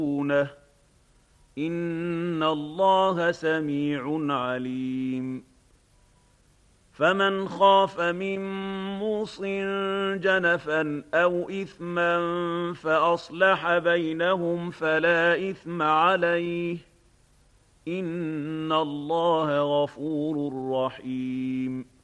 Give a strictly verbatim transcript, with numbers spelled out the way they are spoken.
إن الله سميع عليم فمن خاف من موص جنفا أو إثما فأصلح بينهم فلا إثم عليه إن الله غفور رحيم